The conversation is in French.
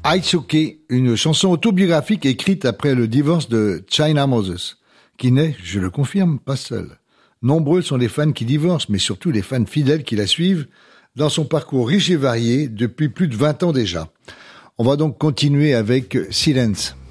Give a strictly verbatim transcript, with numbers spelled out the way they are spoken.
Aitsuki, une chanson autobiographique écrite après le divorce de China Moses, qui n'est, je le confirme, pas seule. Nombreux sont les fans qui divorcent, mais surtout les fans fidèles qui la suivent dans son parcours riche et varié depuis plus de vingt ans déjà. On va donc continuer avec Silence.